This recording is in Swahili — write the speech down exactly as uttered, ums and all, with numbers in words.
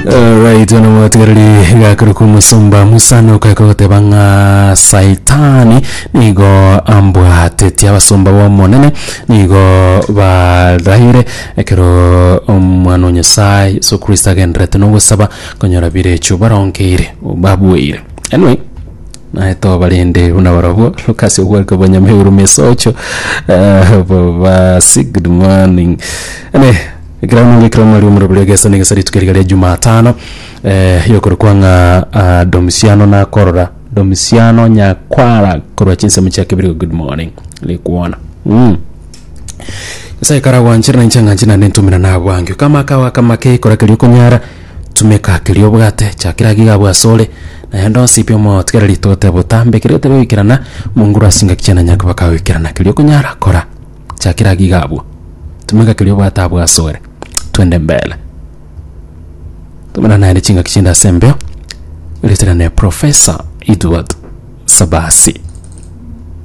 Right, ono mwatigari gakuru kumusumba musano kakote banga saitani nigo ambwa teti abasumba bo monene nigo barahire ekero omwana nyasai so Krista gendrete no gusaba konyora birechu baronkire babuire anyway na eto balende una barabo lokasi ogwalka banyamehuru mesocho ba good morning ane Ikramu ikramu ali umurobele gesa ni gasari tukirigale Jumatano eh yokoro kwanga uh, Domiciano na Korora Domiciano Nyakwara korwa chinse mchake biri good morning likuona mm sasa ikara wanchira na nchanga nchina nentumira na bwangi kama kawa kama ke kora kali kunyara tumeka kali obwate chakira giga bwasole na yando sipyo mo tukira litote botambe kirete bikirana mungura singa kichana nyaka bakawikirana kali kunyara kora chakira giga bwo tumeka kali obwata bwasole twende mbele tumana naye chinga kishinda sembeo uletera ne Professor Edward Sabasi.